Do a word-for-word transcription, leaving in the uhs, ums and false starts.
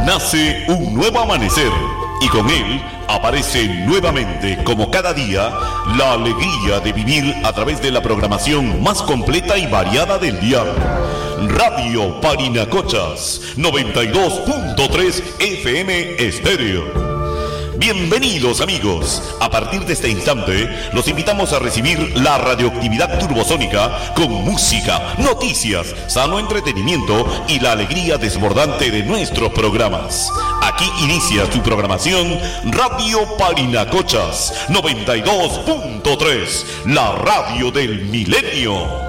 Nace un nuevo amanecer y con él aparece nuevamente, como cada día, la alegría de vivir a través de la programación más completa y variada del dial. Radio Parinacochas, noventa y dos punto tres F M Estéreo. Bienvenidos amigos, a partir de este instante los invitamos a recibir la radioactividad turbosónica con música, noticias, sano entretenimiento y la alegría desbordante de nuestros programas. Aquí inicia su programación Radio Parinacochas noventa y dos punto tres, la radio del milenio.